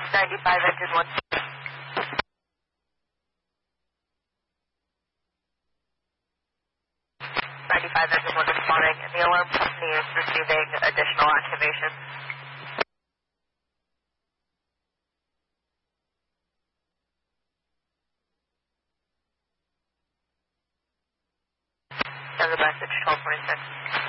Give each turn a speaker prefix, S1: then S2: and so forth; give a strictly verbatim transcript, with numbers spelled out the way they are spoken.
S1: ninety-five engine one. ninety-five engine one responding, and the alarm company is receiving additional activation. Send the message twelve twenty-six.